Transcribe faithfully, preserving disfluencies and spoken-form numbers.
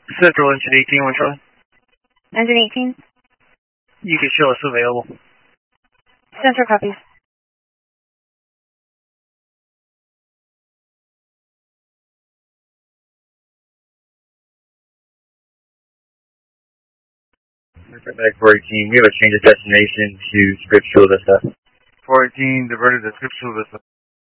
Central engine eighteen, one Charlie. Engine eighteen. You can show us available. Central copies. Back four eighteen, we have a change of destination to Scripps Chula Vista. four eighteen, diverted to Scripps Chula Vista.